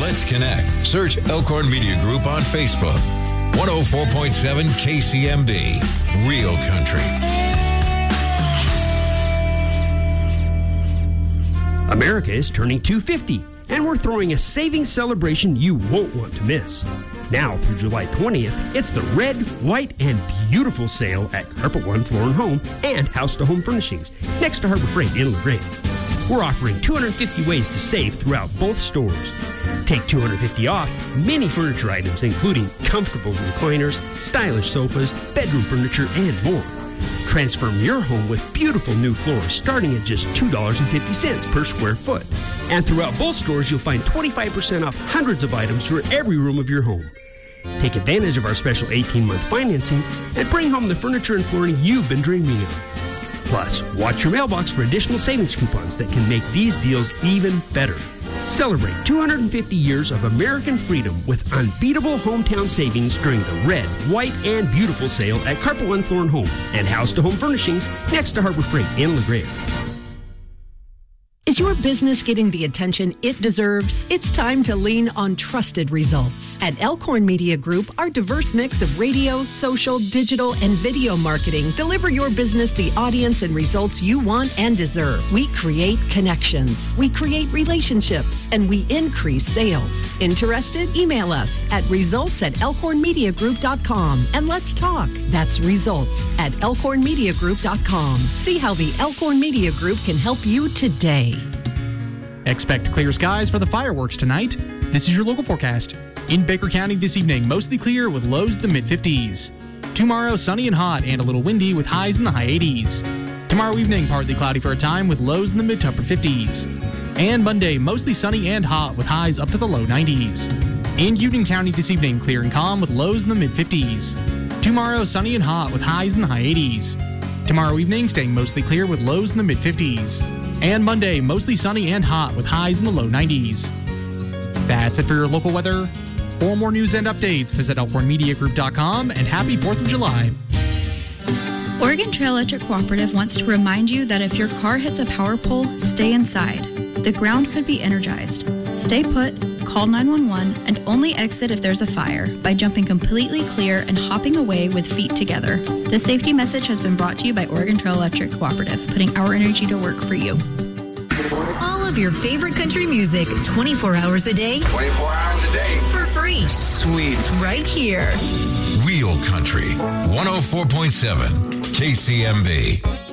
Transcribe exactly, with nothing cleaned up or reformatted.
Let's connect. Search Elkhorn Media Group on Facebook. one oh four point seven K C M B, Real Country. America is turning two fifty, and we're throwing a savings celebration you won't want to miss. Now through July twentieth, it's the Red, White, and Beautiful sale at Carpet One Floor and Home and House to Home Furnishings, next to Harbor Freight in LaGrange. We're offering two hundred fifty ways to save throughout both stores. Take two hundred fifty off many furniture items, including comfortable recliners, stylish sofas, bedroom furniture, and more. Transform your home with beautiful new floors starting at just two dollars and fifty cents per square foot. And throughout both stores, you'll find twenty-five percent off hundreds of items for every room of your home. Take advantage of our special eighteen-month financing and bring home the furniture and flooring you've been dreaming of. Plus, watch your mailbox for additional savings coupons that can make these deals even better. Celebrate two hundred fifty years of American freedom with unbeatable hometown savings during the Red, White, and Beautiful sale at Carpet One Floor and Home and House to Home Furnishings next to Harbor Freight in LaGrange. Is your business getting the attention it deserves? It's time to lean on trusted results. At Elkhorn Media Group, our diverse mix of radio, social, digital, and video marketing deliver your business the audience and results you want and deserve. We create connections, we create relationships, and we increase sales. Interested? Email us at results at elkhorn media group dot com and let's talk. That's results at elkhorn media group dot com. See how the Elkhorn Media Group can help you today. Expect clear skies for the fireworks tonight. This is your local forecast. In Baker County this evening, mostly clear with lows in the mid-fifties. Tomorrow, sunny and hot and a little windy with highs in the high eighties. Tomorrow evening, partly cloudy for a time with lows in the mid to upper fifties. And Monday, mostly sunny and hot with highs up to the low nineties. In Union County this evening, clear and calm with lows in the mid-fifties. Tomorrow, sunny and hot with highs in the high eighties. Tomorrow evening, staying mostly clear with lows in the mid-fifties. And Monday, mostly sunny and hot with highs in the low nineties. That's it for your local weather. For more news and updates, visit elkhorn media group dot com and happy fourth of July. Oregon Trail Electric Cooperative wants to remind you that if your car hits a power pole, stay inside. The ground could be energized. Stay put, call nine one one, and only exit if there's a fire by jumping completely clear and hopping away with feet together. This safety message has been brought to you by Oregon Trail Electric Cooperative, putting our energy to work for you. All of your favorite country music, twenty-four hours a day. twenty-four hours a day. For free. Sweet. Right here. Real Country, one oh four point seven K C M B.